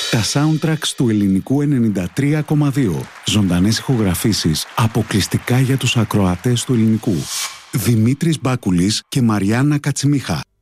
Τα soundtracks του ελληνικού 93,2. Ζωντανές ηχογραφήσεις αποκλειστικά για τους ακροατές του ελληνικού. Δημήτρης Μπάκουλης και Μαριάννα Κατσιμίχα.